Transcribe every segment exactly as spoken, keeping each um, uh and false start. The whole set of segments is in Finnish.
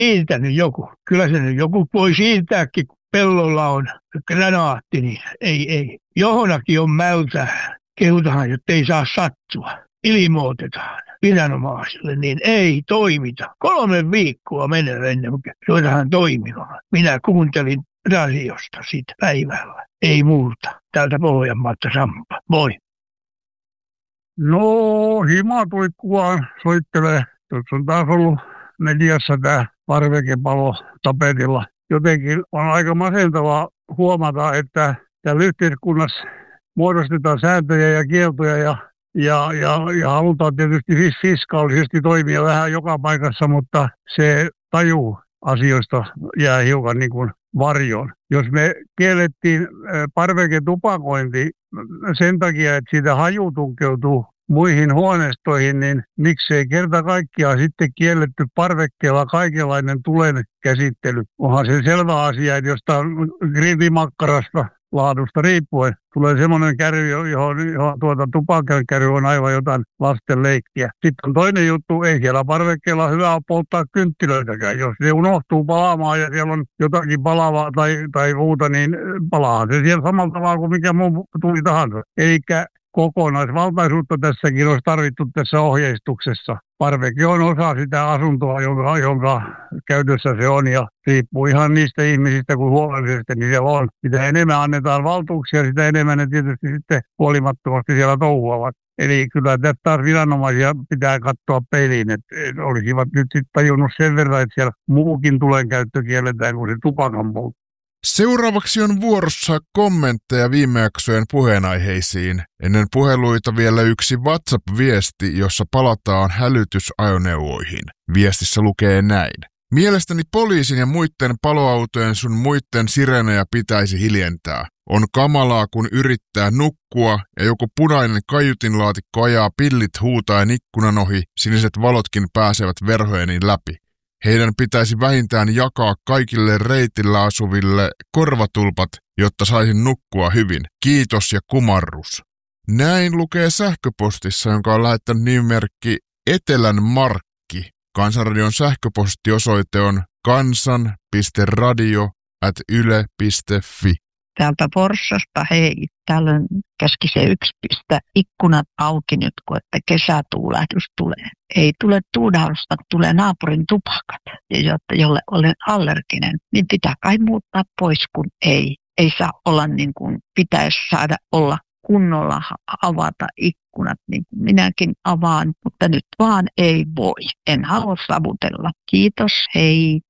siirtänyt joku. Kyllä se nyt joku voi siirtääkin, kun pellolla on granaatti, niin ei, ei. Johonakin on mältä. Kehutahan, että ei saa sattua. Ilmoitetaan viranomaisille, niin ei toimita. Kolme viikkoa menee ennen kuin ruvetaan toimimaan. Minä kuuntelin radiosta siitä päivällä. Ei muuta. Täältä Pohjanmaalta Sampa. Moi. No, himatuikkua soittelee. Tuossa on taas ollut mediassa tämä parvekepalo tapetilla. Jotenkin on aika masentavaa huomata, että täällä yhteiskunnassa muodostetaan sääntöjä ja kieltoja ja, ja, ja, ja halutaan tietysti fiskaalisesti toimia vähän joka paikassa, mutta se taju asioista jää hiukan niin kuin varjoon. Jos me kiellettiin parveketupakointi sen takia, että siitä haju tunkeutuu muihin huoneistoihin, niin miksei kerta kaikkiaan sitten kielletty parvekkeella kaikenlainen tulen käsittely. Onhan se selvä asia, että jostain grillimakkarasta laadusta riippuen tulee semmoinen kärry, johon, johon tuota tupakan kärry on aivan jotain lasten leikkiä. Sitten on toinen juttu, ei siellä parvekkeella hyvä ole polttaa kynttilöitäkään. Jos se unohtuu palaamaan ja siellä on jotakin palavaa tai, tai muuta, niin palaa se siellä samalla tavalla kuin mikä muu tuli tahansa. Eikä kokonaisvaltaisuutta tässäkin olisi tarvittu tässä ohjeistuksessa. Parveke on osa sitä asuntoa, jonka, jonka käytössä se on, ja riippuu ihan niistä ihmisistä kuin huolellisesti, niin siellä on. Mitä enemmän annetaan valtuuksia, sitä enemmän ne tietysti sitten huolimattomasti siellä touhuavat. Eli kyllä tästä taas viranomaisia pitää katsoa peiliin, että olisivat nyt sitten tajunnut sen verran, että siellä muukin tulenkäyttö kielletään kuin se tupakan poltto. Seuraavaksi on vuorossa kommentteja viime jaksojen puheenaiheisiin. Ennen puheluita vielä yksi WhatsApp-viesti, jossa palataan hälytysajoneuvoihin. Viestissä lukee näin. Mielestäni poliisin ja muiden paloautojen sun muiden sirenejä pitäisi hiljentää. On kamalaa, kun yrittää nukkua ja joku punainen kaiutinlaatikko ajaa pillit huutaen ikkunan ohi, siniset valotkin pääsevät verhojeni läpi. Heidän pitäisi vähintään jakaa kaikille reitillä asuville korvatulpat, jotta saisin nukkua hyvin. Kiitos ja kumarrus. Näin lukee sähköpostissa, jonka on lähettänyt nimimerkki Etelän Markki. Kansanradion sähköpostiosoite on kansan piste radio ät yle piste fi. Täältä Forssasta, hei, täällä on käskisen yksi pistä ikkunat auki nyt, kun että kesätuulähdys tulee. Ei tule tuudausta, tulee naapurin tupakat, jolle olen allerginen, niin pitää kai muuttaa pois, kun ei. Ei saa olla niin kuin pitäisi saada olla kunnolla avata ikkunat, niin kuin minäkin avaan, mutta nyt vaan ei voi. En halua savutella. Kiitos, hei.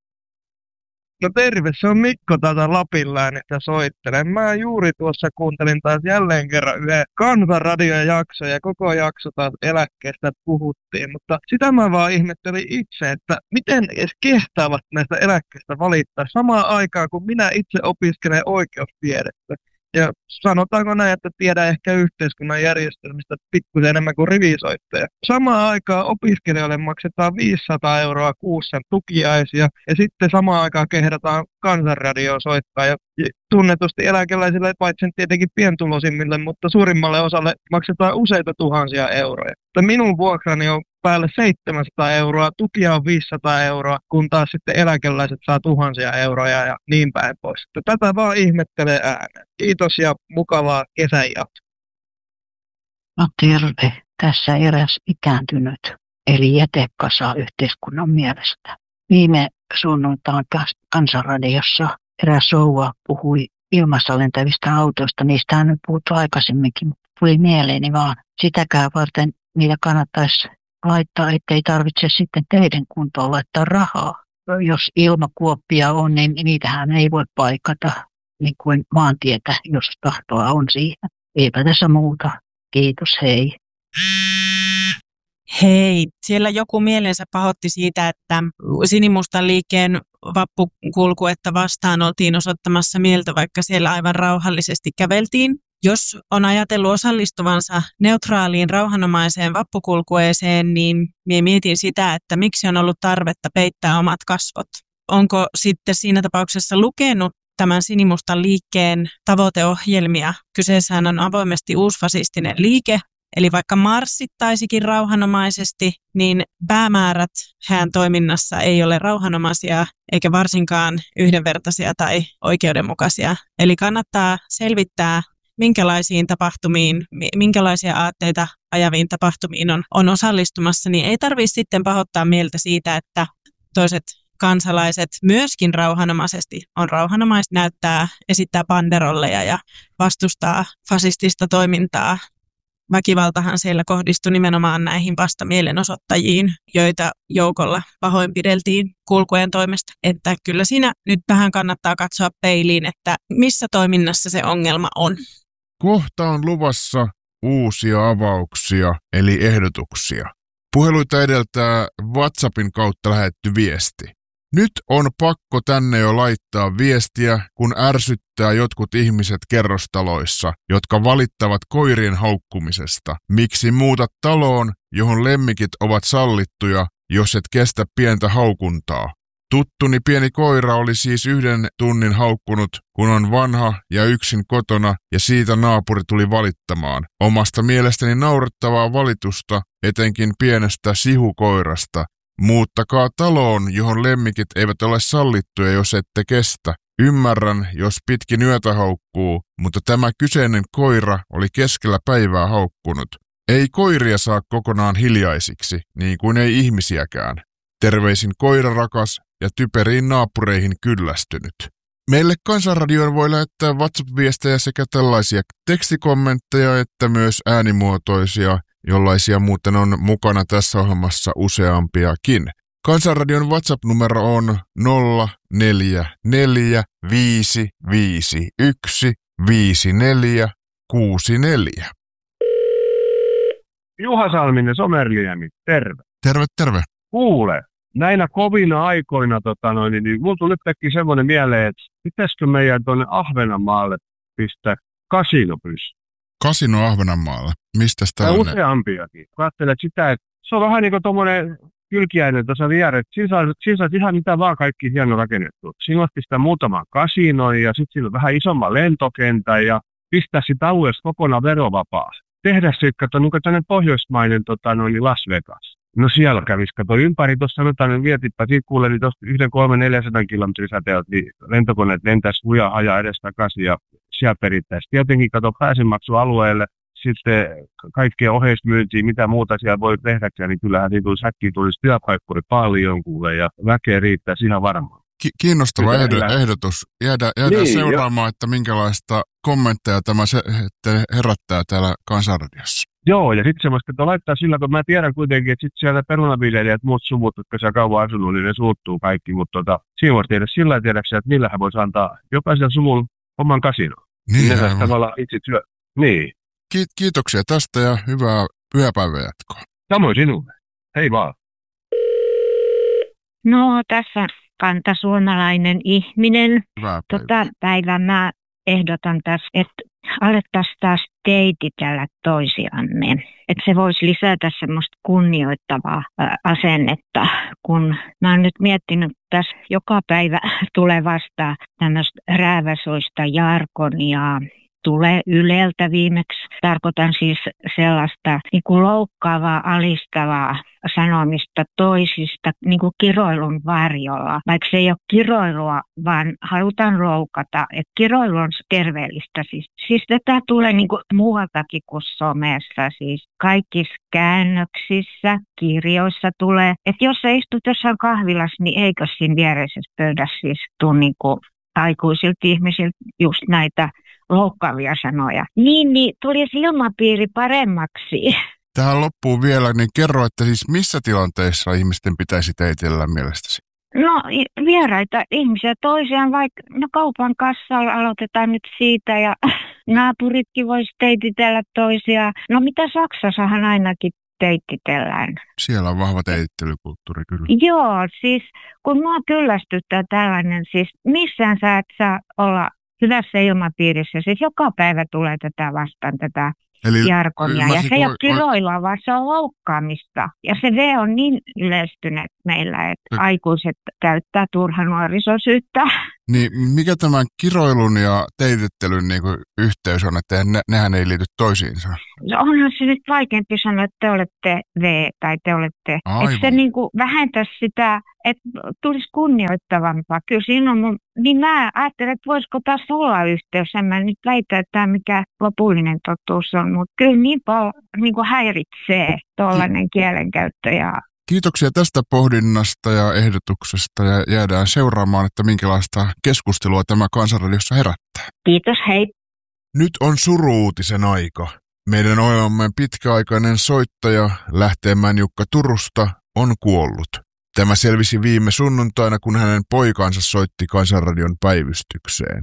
No terve, se on Mikko täältä Lapinläänestä soittelen. Mä juuri tuossa kuuntelin taas jälleen kerran yhden Kansanradion jakso ja koko jakso taas eläkkeestä puhuttiin. Mutta sitä mä vaan ihmettelin itse, että miten edes kehtaavat näistä eläkkeistä valittaa samaan aikaan, kun minä itse opiskelen oikeustiedettä. Ja sanotaanko näin, että tiedän ehkä yhteiskunnan järjestelmistä pikkusen enemmän kuin rivisoittaja. Samaan aikaan opiskelijoille maksetaan viisisataa euroa kuussa tukiaisia ja sitten samaan aikaan kehdataan Kansanradioon soittaa. Ja tunnetusti eläkeläisille, paitsi tietenkin pientuloisimmille, mutta suurimmalle osalle maksetaan useita tuhansia euroja. Mutta minun vuokrani on päälle seitsemänsataa euroa, tukia on viisisataa euroa, kun taas sitten eläkeläiset saa tuhansia euroja ja niin päin pois. Tätä vaan ihmettelee ääneen. Kiitos ja mukavaa kesän jatkoa. No terve. Tässä eräs ikääntynyt, eli jätekasa yhteiskunnan mielestä. Viime sunnuntain Kansanradiossa eräs rouva puhui ilmassa lentävistä autoista. Niistä on nyt puhuttu aikaisemminkin, mutta tuli mieleeni vaan. Sitäkään varten niitä kannattaisi laittaa, ettei tarvitse sitten teidän kuntoon laittaa rahaa. Jos ilmakuoppia on, niin niitähän ei voi paikata niin kuin maantietä, jos tahtoa on siihen. Eipä tässä muuta. Kiitos, hei. Hei, siellä joku mielensä pahoitti siitä, että Sinimustan liikkeen vappukulkuetta vastaan oltiin osoittamassa mieltä, vaikka siellä aivan rauhallisesti käveltiin. Jos on ajatellut osallistuvansa neutraaliin rauhanomaiseen vappukulkueeseen, niin minä mietin sitä, että miksi on ollut tarvetta peittää omat kasvot. Onko sitten siinä tapauksessa lukenut tämän Sinimustan liikkeen tavoiteohjelmia? Kyseessähän on avoimesti uusfasistinen liike, Eli vaikka marssittaisikin rauhanomaisesti, niin päämäärät hän toiminnassa ei ole rauhanomaisia eikä varsinkaan yhdenvertaisia tai oikeudenmukaisia. Eli kannattaa selvittää, minkälaisiin tapahtumiin, minkälaisia aatteita ajaviin tapahtumiin on, on osallistumassa, niin ei tarvitse sitten pahoittaa mieltä siitä, että toiset kansalaiset myöskin rauhanomaisesti on rauhanomaista näyttää, esittää banderolleja ja vastustaa fasistista toimintaa. Väkivaltahan siellä kohdistui nimenomaan näihin vastamielenosoittajiin, joita joukolla pahoinpideltiin kulkueen toimesta. Että kyllä siinä nyt vähän kannattaa katsoa peiliin, että missä toiminnassa se ongelma on. Kohta on luvassa uusia avauksia, eli ehdotuksia. Puheluita edeltää WhatsAppin kautta lähetty viesti. Nyt on pakko tänne jo laittaa viestiä, kun ärsyttää jotkut ihmiset kerrostaloissa, jotka valittavat koirien haukkumisesta. Miksi muutat taloon, johon lemmikit ovat sallittuja, jos et kestä pientä haukuntaa? Tuttuni pieni koira oli siis yhden tunnin haukkunut, kun on vanha ja yksin kotona, ja siitä naapuri tuli valittamaan. Omasta mielestäni naurettavaa valitusta, etenkin pienestä sihukoirasta. Muuttakaa taloon, johon lemmikit eivät ole sallittuja, jos ette kestä. Ymmärrän, jos pitkin yötä haukkuu, mutta tämä kyseinen koira oli keskellä päivää haukkunut. Ei koiria saa kokonaan hiljaisiksi, niin kuin ei ihmisiäkään. Terveisin koirarakas ja typeriin naapureihin kyllästynyt. Meille Kansanradioon voi lähettää WhatsApp-viestejä sekä tällaisia tekstikommentteja että myös äänimuotoisia, jollaisia muuten on mukana tässä ohjelmassa useampiakin. Kansanradion WhatsApp-numero on nolla neljä neljä viisi viisi yksi viisi neljä kuusi neljä. Juha Salminen, Somerliemi, terve. Terve, terve. Kuule, näinä kovina aikoina, tota noin, niin, niin mulla tuli yhtäkkiä semmoinen mieleen, että pitäisikö meidän tuonne Ahvenanmaalle pistää kasino pystyyn? Kasino Ahvenanmaalle? Mistä sitä on? on? Useampiakin. Katselet sitä, että se on vähän niin kuin tuommoinen kylkiäinen tuossa vieressä. Siinä saa, siinä saa ihan mitä vaan kaikki hieno rakennettu. Siinä otti sitä muutaman kasinoin ja sitten siinä on vähän isomman lentokentän ja pistää sitä alueesta kokonaan verovapaa. Tehdä sitten, kato, niin tämmöinen pohjoismainen tota, noin Las Vegas. No siellä kävisi, kato ympäri, tuossa sanotaan, niin vietipä, siitä kuulee, niin tuosta yhden kolmen neljäsataa kilometrin säteeltä, niin lentokoneet lentäisi lujaa ajaa edestakaisin ja siellä perittäisiin. Tietenkin, kato, pääsenmaksualueelle, sitten kaikkea oheismyyntiä, mitä muuta siellä voi tehdä, niin kyllähän siitä tulisi äkkiä tulisi työpaikkoja paljon kuulee ja väkeä riittäisi ihan varmaan. Ki- kiinnostava ehd- ehdotus. Jäädään, jäädään niin, seuraamaan, jo. Että minkälaista kommentteja tämä se, herättää täällä Kansanradiossa. Joo, ja sitten semmoista, että laittaa sillä, kun mä tiedän kuitenkin, että sitten siellä perunaviljelijät, muut suvut, jotka siellä kauan asunut, niin ne suuttuu kaikki, mutta tota, siinä voisi tehdä sillä lailla tiedäksä, että millä hän voisi antaa jokaisella suvulla oman kasinoon. Niin, ne saisi tavallaan itse työ. Niin. Ki- kiitoksia tästä ja hyvää pyhäpäivän jatkoa. Samoin sinulle. Hei vaan. No tässä kantasuomalainen ihminen. Hyvää päivää. Tota päivää mä ehdotan tässä, että alettaisiin taas teititellä toisiamme. Että se voisi lisätä semmoista kunnioittavaa ää, asennetta, kun mä oon nyt miettinyt, että tässä joka päivä tulee vastaan tämmöistä rääväsoista jargonia. Tulee Yleltä viimeksi. Tarkoitan siis sellaista niin kuin loukkaavaa, alistavaa sanomista toisista niin kuin kiroilun varjolla. Vaikka se ei ole kiroilua, vaan halutaan loukata. Että kiroilu on terveellistä. Siis, siis tätä tulee niin kuin muualtakin kuin somessa. Siis kaikissa käännöksissä, kirjoissa tulee. Että jos sä istut jossain kahvilassa, niin eikö siinä viereisessä pöydässä siis tule niin kuin aikuisilta ihmisiltä just näitä loukkaavia sanoja. Niin, niin tulisi ilmapiiri paremmaksi. Tähän loppuu vielä, niin kerro, että siis missä tilanteissa ihmisten pitäisi teitellä mielestäsi? No vieraita ihmisiä toisiaan, vaikka no kaupan kassalla aloitetaan nyt siitä ja naapuritkin vois teititellä toisiaan. No mitä Saksassahan ainakin teittitellään. Siellä on vahva teitittelykulttuuri kyllä. Joo, siis kun mua kyllästyttää tällainen, siis missään sä et saa olla hyvässä ilmapiirissä. Siis joka päivä tulee tätä vastaan, tätä Eli jargonia. Ja se ei ole kiroilua, vaan se on loukkaamista. Ja se V on niin yleistynyt meillä, että no. aikuiset käyttää turha nuorisosyyttä. Niin mikä tämän kiroilun ja teitettelyn niin kuin yhteys on, että ne, nehän ei liity toisiinsa? Onhan se nyt vaikeampi sanoa, että te olette V tai te olette. Aivan. Että se niin kuin vähentäisi sitä, että tulisi kunnioittavampaa. Kyllä siinä on mun, niin mä ajattelen, että voisiko taas olla yhteys. En mä nyt väitä, että tämä mikä lopullinen totuus on, mutta kyllä niin paljon niin kuin häiritsee tuollainen Ki- kielenkäyttö. Ja... Kiitoksia tästä pohdinnasta ja ehdotuksesta ja jäädään seuraamaan, että minkälaista keskustelua tämä Kansanradiossa herättää. Kiitos, hei. Nyt on suru-uutisen aika. Meidän ohjelmamme pitkäaikainen soittaja Lähteenmäen Jukka Turusta on kuollut. Tämä selvisi viime sunnuntaina, kun hänen poikansa soitti Kansanradion päivystykseen.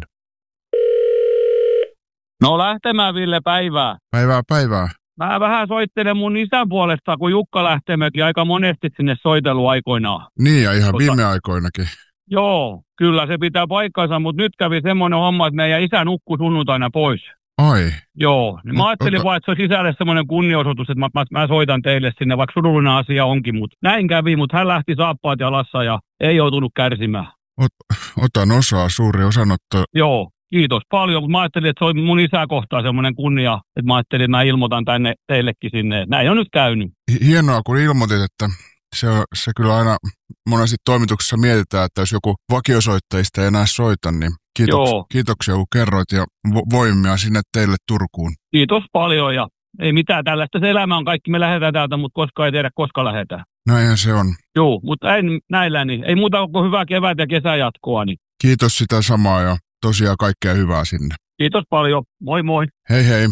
No Lähtemäen Ville, päivää. Päivää, päivää. Mä vähän soittelen mun isän puolesta, kun Jukka Lähtemäki aika monesti sinne soitellut aikoinaan. Niin, ja ihan Tota, viime aikoinakin. Joo, kyllä se pitää paikkansa, mutta nyt kävi semmoinen homma, että meidän isä nukkui sunnuntaina pois. Ai. Joo, niin mä ajattelin vaan, että se olisi isälle semmoinen kunnianosoitus, että mä, mä, mä soitan teille sinne, vaikka surullinen asia onkin, mutta näin kävi, mutta hän lähti saappaat jalassa ja ei joutunut kärsimään. Ot, otan osaa, suuri osanotto. Joo, kiitos paljon, mutta mä ajattelin, että se on mun isää kohtaan semmoinen kunnia, että mä ajattelin, että mä ilmoitan tänne teillekin sinne. Näin on nyt käynyt. Hienoa, kun ilmoitit, että se, se kyllä aina monesti toimituksessa mietitään, että jos joku vakiosoittajista ei enää soita, niin kiitoks, kiitoksia kun kerroit ja vo- voimia sinne teille Turkuun. Kiitos paljon ja ei mitään tällaista. Se elämä on kaikki, me lähdetään täältä, mutta koskaan ei tiedä, koska lähdetään. Näinhän se on. Joo, mutta en näillä, niin ei muuta kuin hyvää kevät ja kesäjatkoa. Niin. Kiitos sitä samaa ja tosiaan kaikkea hyvää sinne. Kiitos paljon. Moi moi. Hei hei.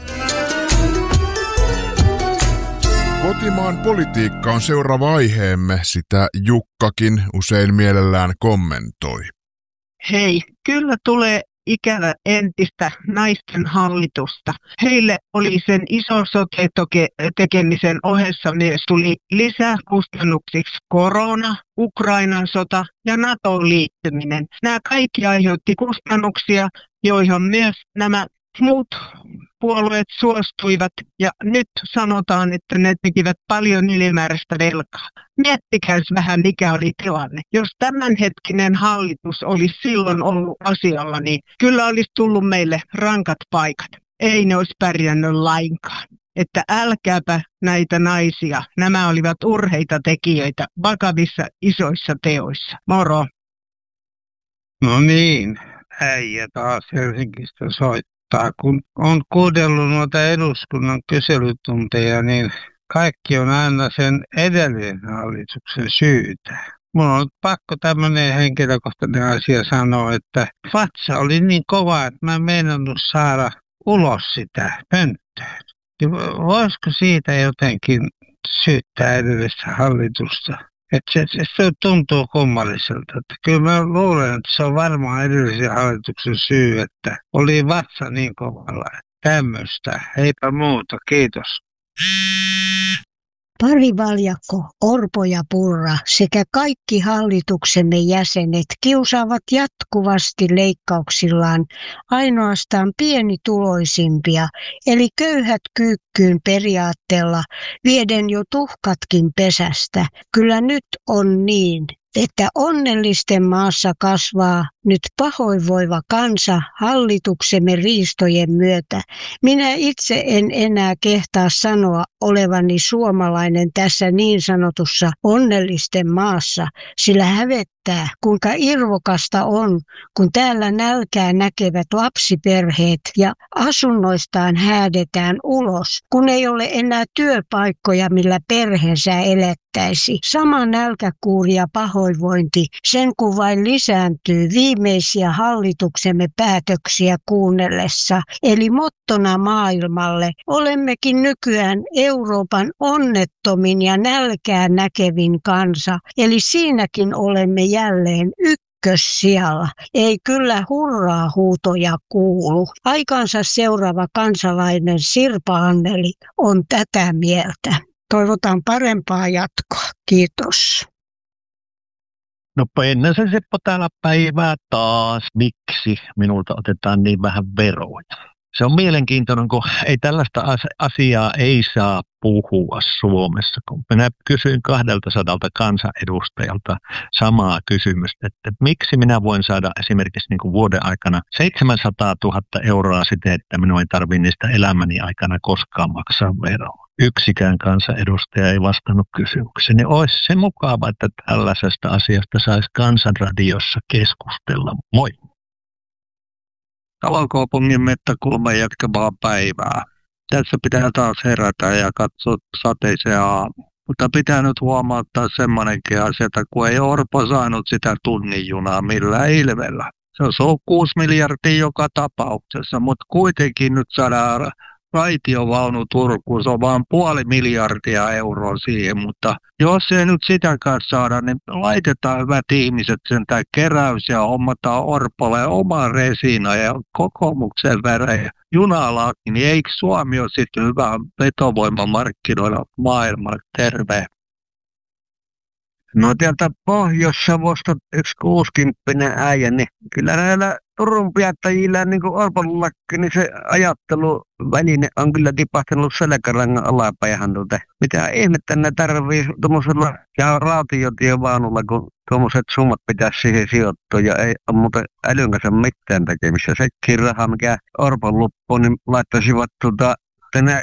Kotimaan politiikka on seuraava aiheemme, sitä Jukkakin usein mielellään kommentoi. Hei, kyllä tulee ikävä entistä naisten hallitusta. Heille oli sen iso sote-tekemisen ohessa myös tuli lisää kustannuksiksi korona, Ukrainan sota ja NATOon liittyminen. Nämä kaikki aiheutti kustannuksia, joihin myös nämä muut puolueet suostuivat ja nyt sanotaan, että ne tekivät paljon ylimääräistä velkaa. Miettikäs vähän, mikä oli tilanne. Jos tämänhetkinen hallitus olisi silloin ollut asialla, niin kyllä olisi tullut meille rankat paikat. Ei ne olisi pärjännyt lainkaan. Että älkääpä näitä naisia. Nämä olivat urheita tekijöitä vakavissa isoissa teoissa. Moro! No niin, äijä taas Helsingistä soittaa. Kun on kuunnellut noita eduskunnan kyselytunteja, niin kaikki on aina sen edellisen hallituksen syytä. Mun on pakko tämmöinen henkilökohtainen asia sanoa, että vatsa oli niin kova, että mä en meinannut saada ulos sitä pönttöön. Voisiko siitä jotenkin syyttää edellistä hallitusta? Että se, se, se tuntuu kummalliselta. Että kyllä mä luulen, että se on varmaan edellisen hallituksen syy, että oli vatsa niin kovalla. Tämmöistä. Eipä muuta. Kiitos. Pari Valjakko, Orpo ja Purra sekä kaikki hallituksemme jäsenet kiusaavat jatkuvasti leikkauksillaan ainoastaan pienituloisimpia, eli köyhät kyykkyyn periaatteella vieden jo tuhkatkin pesästä. Kyllä nyt on niin, että onnellisten maassa kasvaa nyt pahoinvoiva kansa hallituksemme riistojen myötä. Minä itse en enää kehtaa sanoa olevani suomalainen tässä niin sanotussa onnellisten maassa, sillä hävettää, kuinka irvokasta on, kun täällä nälkää näkevät lapsiperheet ja asunnoistaan häädetään ulos, kun ei ole enää työpaikkoja, millä perheensä elättäisi. Sama nälkäkuuri ja pahoinvointi, sen kun vain lisääntyy viimeisiä hallituksemme päätöksiä kuunnellessa. Eli mottona maailmalle olemmekin nykyään Euroopan onnettomin ja nälkää näkevin kansa. Eli siinäkin olemme jälleen ykkössijalla. Ei kyllä hurraa huutoja kuulu. Aikansa seuraava kansalainen Sirpa Anneli on tätä mieltä. Toivotan parempaa jatkoa. Kiitos. No Pennasen Seppo täällä päivää taas. Miksi minulta otetaan niin vähän veroja? Se on mielenkiintoinen, kun ei tällaista asiaa ei saa puhua Suomessa. Kun minä kysyin kahdelta sadalta kansanedustajalta samaa kysymystä, että miksi minä voin saada esimerkiksi niin kuin vuoden aikana seitsemänsataatuhatta euroa siten, että minun ei tarvitse niistä elämäni aikana koskaan maksaa veroa. Yksikään kansanedustaja ei vastannut kysymykseen. Niin olisi se mukava, että tällaisesta asiasta saisi Kansanradiossa keskustella. Moi! Kalokaupungin mettäkulma jatkamaa päivää. Tässä pitää taas herätä ja katsoa sateisen aamu. Mutta pitää nyt huomauttaa semmoinenkin asia, että kun ei Orpo saanut sitä tunnin junaa millään ilvellä. Se on ollut kuusi miljardia joka tapauksessa, mutta kuitenkin nyt saadaan raitiovaunu Turkuun, se on vaan puoli miljardia euroa siihen, mutta jos ei nyt sitäkään saada, niin laitetaan hyvät ihmiset sen tämä keräys ja hommataan Orpolle oma resina ja kokoomuksen värejä junalaki, niin eikö Suomi ole sitten hyvä vetovoimamarkkinoilla maailmalle? Terve! No täältä Pohjois-Savosta yksi kuusikymppinen äijä, niin kyllä näillä Turun päättäjillä niin kuin Orpollakin, niin se ajatteluväline on kyllä tipahtanut selkärangan alapäähän. Tuota. Mitä ihmettä ne tarvii tuommoisella ja rautiotievaunulla, kun tuommoiset summat pitäisi siihen sijoittua ja ei ole muuten älyn kanssa mitään tekemistä. Sekin raha, mikä Orpon loppuun, niin laittaisivat tuota tänne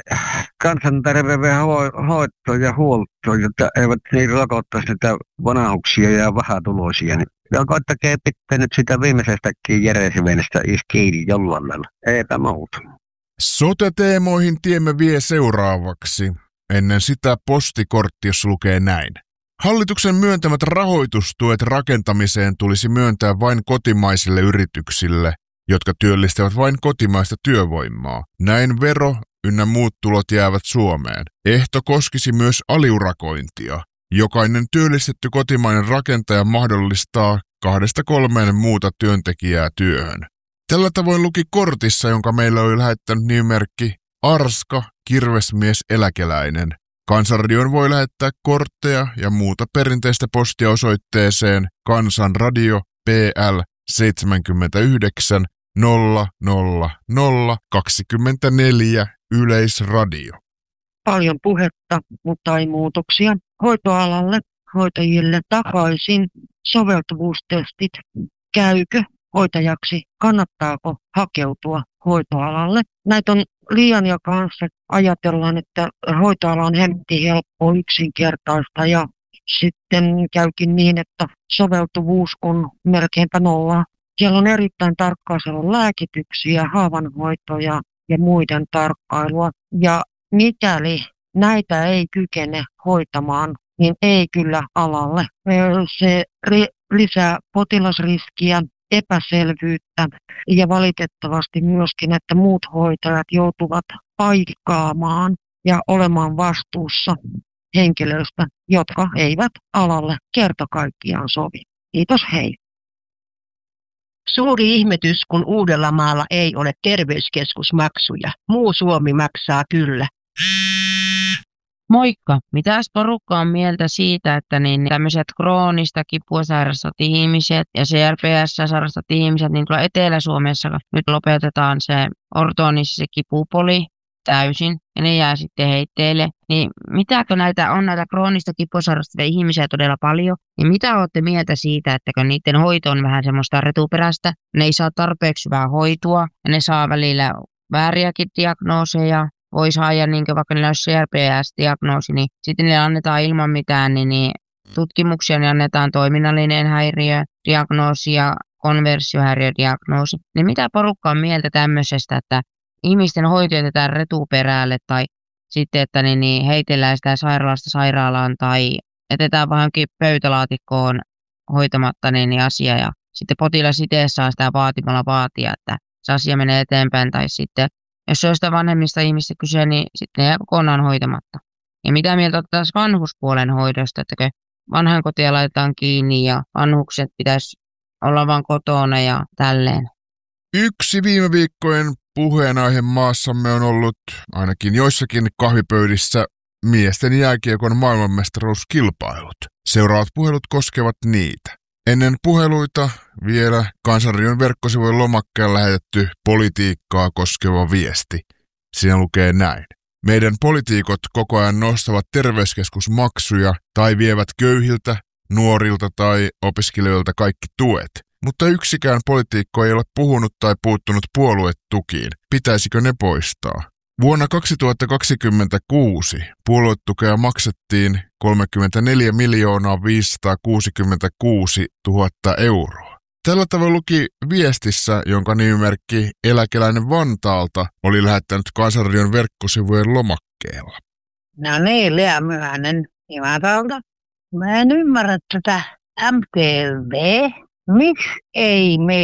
kansanterveydenhoitoon ja huoltoon, jotta eivät niin rokottaisi sitä vanhuksia ja vähätuloisia. Niin koittakaa pitää nyt sitä viimeisestäkin järjesvenestä kiinni jollain lailla. Eipä muuta. Sote-teemoihin tiemme vie seuraavaksi. Ennen sitä postikortti, jos lukee näin. Hallituksen myöntämät rahoitustuet rakentamiseen tulisi myöntää vain kotimaisille yrityksille, jotka työllistävät vain kotimaista työvoimaa. Näin vero ynnä muut tulot jäävät Suomeen. Ehto koskisi myös aliurakointia. Jokainen työllistetty kotimainen rakentaja mahdollistaa kahdesta kolmeen muuta työntekijää työhön. Tällä tavoin luki kortissa, jonka meillä oli lähettänyt nimimerkki Arska, kirvesmies eläkeläinen. Kansanradioon voi lähettää kortteja ja muuta perinteistä postia osoitteeseen Kansanradio P L seitsemänkymmentäyhdeksän nolla nolla nolla kaksikymmentäneljä Yleisradio. Paljon puhetta, mutta ei muutoksia. Hoitoalalle, hoitajille takaisin. Soveltuvuustestit. Käykö hoitajaksi? Kannattaako hakeutua hoitoalalle? Näitä on liian ja kanssa ajatellaan, että hoitoala on hemmetin helppo, yksinkertaista ja sitten käykin niin, että soveltuvuus on melkeinpä nolla. Siellä on erittäin tarkkaa, siellä on lääkityksiä, haavanhoitoja ja muiden tarkkailua. Ja mikäli näitä ei kykene hoitamaan, niin ei kyllä alalle. Se lisää potilasriskiä, epäselvyyttä ja valitettavasti myöskin, että muut hoitajat joutuvat paikkaamaan ja olemaan vastuussa henkilöistä, jotka eivät alalle kerta kaikkiaan sovi. Kiitos, hei. Suuri ihmetys, kun Uudellamaalla ei ole terveyskeskusmaksuja. Muu Suomi maksaa kyllä. Moikka! Mitäs porukka on mieltä siitä, että niin tämmöiset kroonista kipua sairastat ihmiset ja C R P S sairastat ihmiset, niin tuolla Etelä-Suomessa nyt lopetetaan se ortoonissa se kipupoli täysin ja ne jää sitten heitteille. Niin mitäkö näitä on näitä kroonista kipua sairastavia ihmisiä todella paljon? Niin mitä olette mieltä siitä, että niiden hoito on vähän semmoista retuperäistä, ne ei saa tarpeeksi hyvää hoitoa ja ne saa välillä vääriäkin diagnooseja? Voi saada, niin vaikka niillä olisi C R P S-diagnoosi, niin sitten niille annetaan ilman mitään niin, niin tutkimuksia, niin annetaan toiminnallinen häiriödiagnoosi ja konversiohäiriödiagnoosi. Niin mitä porukka on mieltä tämmöisestä, että ihmisten hoito jätetään retuperälle tai sitten, että niin, niin heitellään sitä sairaalasta sairaalaan tai jätetään vähänkin pöytälaatikkoon hoitamatta niin, niin asia ja sitten potilas itse saa sitä vaatimalla vaatia, että se asia menee eteenpäin tai sitten jos se on sitä vanhemmista ihmistä kyse, niin sitten ne jää kokonaan hoitamatta. Ja mitä mieltä ottaisi vanhuspuolen hoidosta, että vanhainkotia laitetaan kiinni ja vanhukset pitäisi olla vaan kotona ja tälleen. Yksi viime viikkojen puheenaihe maassamme on ollut ainakin joissakin kahvipöydissä miesten jääkiekon maailmanmestaruuskilpailut. Seuraavat puhelut koskevat niitä. Ennen puheluita vielä Kansanradion verkkosivujen lomakkeen lähetetty politiikkaa koskeva viesti. Siinä lukee näin. Meidän poliitikot koko ajan nostavat terveyskeskusmaksuja tai vievät köyhiltä, nuorilta tai opiskelijoilta kaikki tuet. Mutta yksikään poliitikko ei ole puhunut tai puuttunut puoluetukiin. Pitäisikö ne poistaa? Vuonna kaksituhattakaksikymmentäkuusi puoluetukea maksettiin kolmekymmentäneljä miljoonaa viisisataakuusikymmentäkuusi tuhatta euroa. Tällä tavalla luki viestissä, jonka nimimerkki Eläkeläinen Vantaalta oli lähettänyt Kansanradion verkkosivujen lomakkeella. No niin, Lea Myhänen Imatolta. Mä en ymmärrä tätä M T L V. Miksi ei me